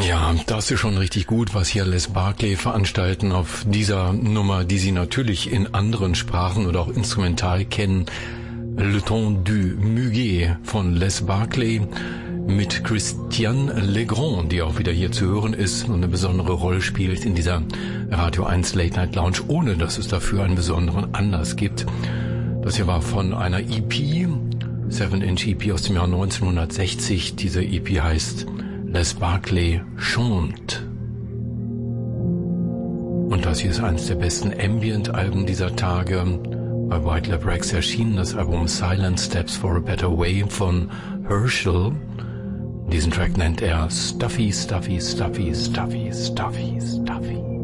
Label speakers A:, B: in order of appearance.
A: Ja, das ist schon richtig gut, was hier Les Barclay veranstalten auf dieser Nummer, die Sie natürlich in anderen Sprachen oder auch instrumental kennen. Le Temps du Muguet von Les Barclay mit Christiane Legrand, die auch wieder hier zu hören ist und eine besondere Rolle spielt in dieser Radio 1 Late Night Lounge, ohne dass es dafür einen besonderen Anlass gibt. Das hier war von einer EP, 7-inch EP aus dem Jahr 1960. Diese EP heißt Les Barclay Chante. Und das hier ist eines der besten Ambient-Alben dieser Tage. Bei White Lab Rex erschienen das Album Silent Steps for a Better Way von Herschel. Diesen Track nennt er Stuffy, Stuffy, Stuffy, Stuffy, Stuffy, Stuffy.